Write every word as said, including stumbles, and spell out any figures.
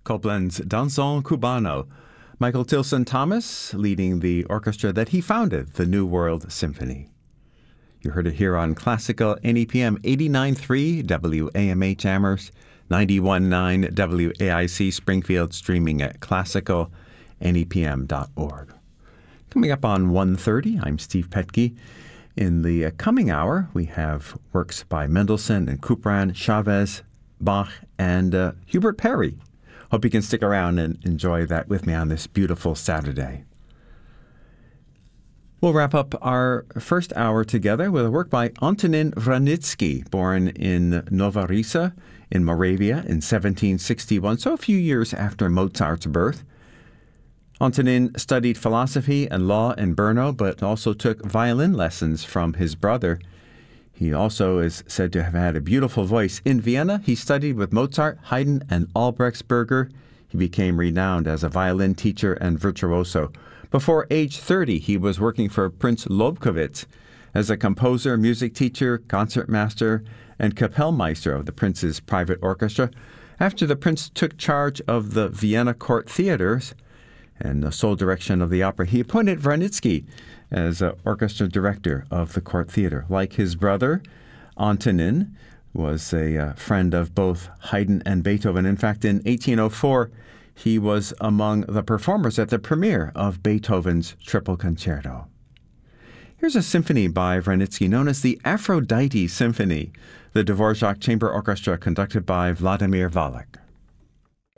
Copland's Danzón Cubano. Michael Tilson Thomas leading the orchestra that he founded, the New World Symphony. You heard it here on Classical N E P M eighty-nine point three W A M H Amherst, ninety-one point nine W A I C Springfield, streaming at classical N E P M dot org. Coming up on one thirty, I'm Steve Petke. In the coming hour, we have works by Mendelssohn and Couperin, Chavez, Bach, and uh, Hubert Parry. Hope you can stick around and enjoy that with me on this beautiful Saturday. We'll wrap up our first hour together with a work by Antonin Vranitzky, born in Nova Risa in Moravia in seventeen sixty-one, so a few years after Mozart's birth. Antonin studied philosophy and law in Brno, but also took violin lessons from his brother. He also is said to have had a beautiful voice. In Vienna, he studied with Mozart, Haydn, and Albrechtsberger. He became renowned as a violin teacher and virtuoso. Before age thirty, he was working for Prince Lobkowitz as a composer, music teacher, concertmaster, and Kapellmeister of the prince's private orchestra. After the prince took charge of the Vienna court theaters and the sole direction of the opera, he appointed Vranitzky as uh, orchestra director of the court theater. Like his brother, Antonin was a uh, friend of both Haydn and Beethoven. In fact, in eighteen oh four, he was among the performers at the premiere of Beethoven's Triple Concerto. Here's a symphony by Vranitzky known as the Aphrodite Symphony, the Dvorak Chamber Orchestra conducted by Vladimir Valek.